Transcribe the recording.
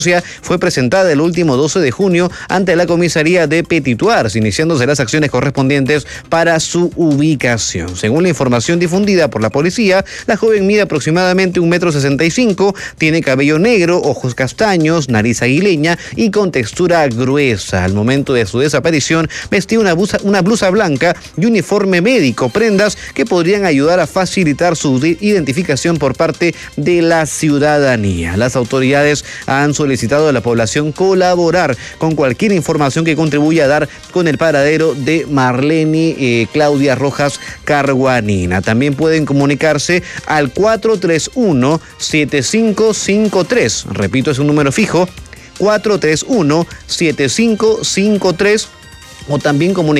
fue presentada el último 12 de junio ante la comisaría de Petituars, iniciándose las acciones correspondientes para su ubicación. Según la información difundida por la policía, la joven mide aproximadamente 1,65 m, tiene cabello negro, ojos castaños, nariz aguileña y con textura gruesa. Al momento de su desaparición, vestía una blusa blanca y uniforme médico, prendas que podrían ayudar a facilitar su identificación por parte de la ciudadanía. Las autoridades han solicitado a la población colaborar con cualquier información que contribuya a dar con el paradero de Marlene Claudia Rojas Carguanina. También pueden comunicarse al 431-7553. Repito, es un número fijo, 431-7553, o también comunicarse